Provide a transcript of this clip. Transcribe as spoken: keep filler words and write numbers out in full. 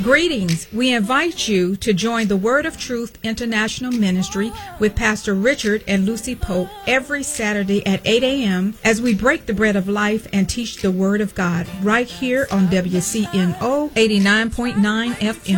Greetings. We invite you to join the Word of Truth International Ministry with Pastor Richard and Lucy Pope every Saturday at eight a.m. as we break the bread of life and teach the Word of God right here on W C N O eighty-nine point nine F M.